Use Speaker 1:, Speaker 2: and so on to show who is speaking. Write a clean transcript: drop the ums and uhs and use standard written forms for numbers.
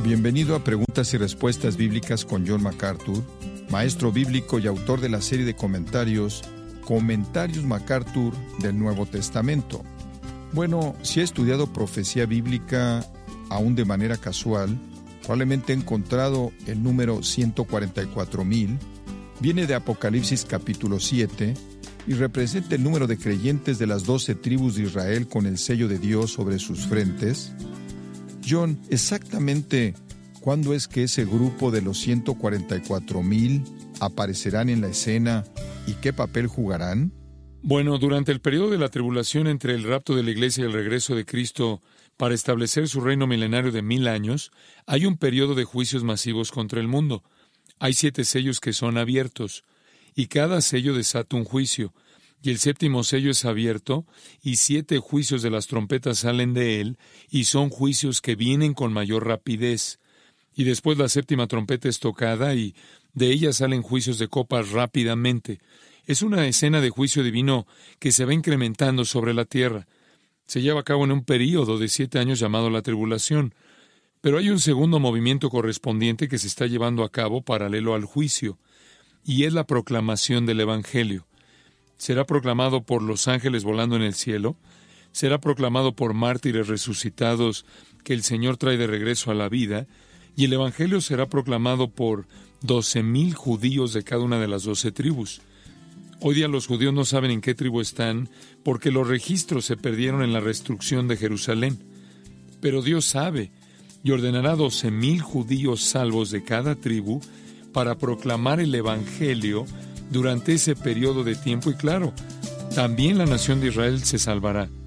Speaker 1: Bienvenido a Preguntas y Respuestas Bíblicas con John MacArthur, maestro bíblico y autor de la serie de comentarios MacArthur del Nuevo Testamento. Bueno, si ha estudiado profecía bíblica aún de manera casual, probablemente ha encontrado el número 144,000, viene de Apocalipsis capítulo 7 y representa el número de creyentes de las 12 tribus de Israel con el sello de Dios sobre sus frentes. John, exactamente ¿cuándo es que ese grupo de los 144,000 aparecerán en la escena y qué papel jugarán?
Speaker 2: Bueno, durante el periodo de la tribulación entre el rapto de la iglesia y el regreso de Cristo para establecer su reino milenario de 1000 años, hay un periodo de juicios masivos contra el mundo. Hay 7 sellos que son abiertos, y cada sello desata un juicio, y el 7º sello es abierto, y 7 juicios de las trompetas salen de él, y son juicios que vienen con mayor rapidez. Y después la 7ª trompeta es tocada, y de ella salen juicios de copas rápidamente. Es una escena de juicio divino que se va incrementando sobre la tierra. Se lleva a cabo en un período de 7 años llamado la tribulación. Pero hay un segundo movimiento correspondiente que se está llevando a cabo paralelo al juicio, y es la proclamación del Evangelio. Será proclamado por los ángeles volando en el cielo, será proclamado por mártires resucitados que el Señor trae de regreso a la vida, y el Evangelio será proclamado por 12,000 judíos de cada una de las 12 tribus. Hoy día los judíos no saben en qué tribu están porque los registros se perdieron en la destrucción de Jerusalén. Pero Dios sabe y ordenará 12,000 judíos salvos de cada tribu para proclamar el Evangelio durante ese periodo de tiempo, y claro, también la nación de Israel se salvará.